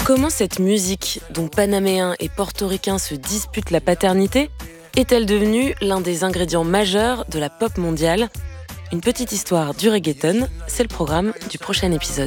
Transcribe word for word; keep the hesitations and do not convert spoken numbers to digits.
Comment cette musique, dont Panaméens et Portoricains se disputent la paternité, est-elle devenue l'un des ingrédients majeurs de la pop mondiale ? Une petite histoire du reggaeton, c'est le programme du prochain épisode.